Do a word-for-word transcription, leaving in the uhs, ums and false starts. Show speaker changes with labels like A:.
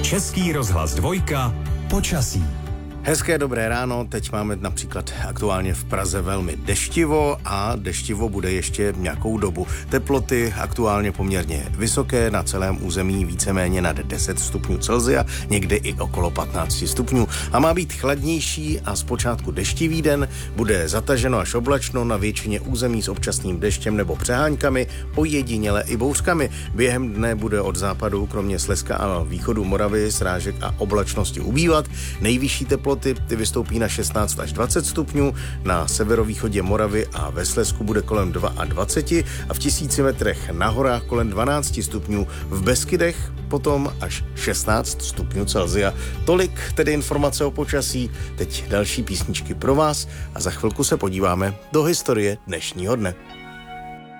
A: Český rozhlas dvojka. Počasí.
B: Hezké dobré ráno, teď máme například aktuálně v Praze velmi deštivo a deštivo bude ještě nějakou dobu. Teploty aktuálně poměrně vysoké, na celém území víceméně nad deset stupňů Celsia, někde i okolo patnáct stupňů. A má být chladnější a zpočátku deštivý den, bude zataženo až oblačno na většině území s občasným deštěm nebo přeháňkami, ojediněle i bouřkami. Během dne bude od západu, kromě Slezska a východu Moravy, srážek a oblačnosti ubývat. Nejvyšší teploty ty vystoupí na šestnáct až dvacet stupňů, na severovýchodě Moravy a ve Slezsku bude kolem dvacet dva a v tisíci metrech na horách kolem dvanáct stupňů, v Beskydech potom až šestnáct stupňů Celsia. Tolik tedy informace o počasí, teď další písničky pro vás a za chvilku se podíváme do historie dnešního dne.